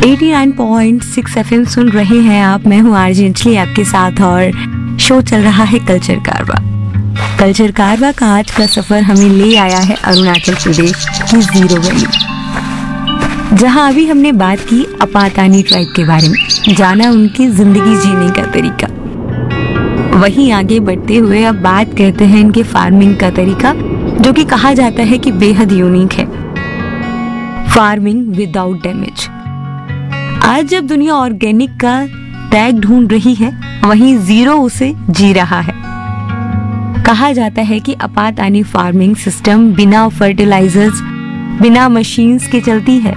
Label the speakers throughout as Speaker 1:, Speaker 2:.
Speaker 1: 89.6 FM सुन रहे हैं आप। मैं हूँ आरजे अंजलि आपके साथ और शो चल रहा है कल्चर कारवा। कल्चर कारवा का आज का सफर हमें ले आया है अरुणाचल प्रदेश की जीरो वैली, जहाँ अभी हमने बात की अपातानी ट्राइब के बारे में, जाना उनकी जिंदगी जीने का तरीका। वहीं आगे बढ़ते हुए अब बात करते हैं इनके फार्मिंग का तरीका, जो कि कहा जाता है कि बेहद यूनिक है। Farming without damage. आज जब दुनिया ऑर्गेनिक का टैग ढूंढ रही है, वहीं जीरो उसे जी रहा है। कहा जाता है कि अपातानी फार्मिंग सिस्टम बिना फर्टिलाइजर्स, बिना मशीन्स के चलती है।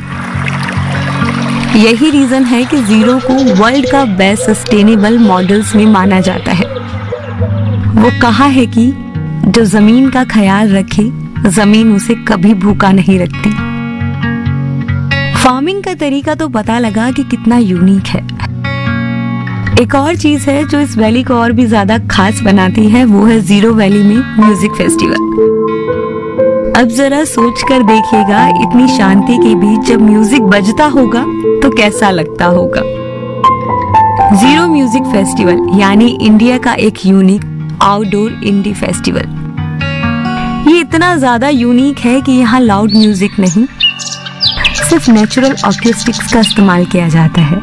Speaker 1: यही रीजन है कि जीरो को वर्ल्ड का बेस्ट सस्टेनेबल मॉडल्स में माना जाता है। वो कहा है कि जो जमीन का ख्याल रखे, जमीन उसे कभी भूखा नहीं रखती। फार्मिंग का तरीका तो पता लगा कि कितना यूनिक है। एक और चीज है जो इस वैली को और भी ज्यादा खास बनाती है, वो है जीरो वैली में म्यूजिक फेस्टिवल। अब जरा सोच कर देखिएगा, इतनी शांति के बीच जब म्यूजिक बजता होगा तो कैसा लगता होगा। जीरो म्यूजिक फेस्टिवल यानी इंडिया का एक यूनिक आउटडोर इंडी फेस्टिवल। ये इतना ज्यादा यूनिक है कि यहाँ लाउड म्यूजिक नहीं, सिर्फ नेचुरल अकॉस्टिक्स का इस्तेमाल किया जाता है।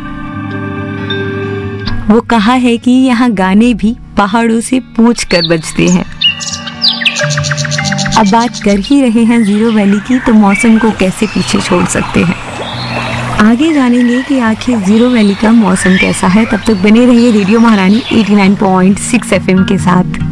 Speaker 1: वो कहा है कि यहाँ गाने भी पहाड़ों से पूछ कर बजते हैं। अब बात कर ही रहे हैं जीरो वैली की, तो मौसम को कैसे पीछे छोड़ सकते हैं। आगे जानेंगे कि आखिर जीरो वैली का मौसम कैसा है। तब तक बने रहिए रेडियो महारानी 89.6 FM के साथ।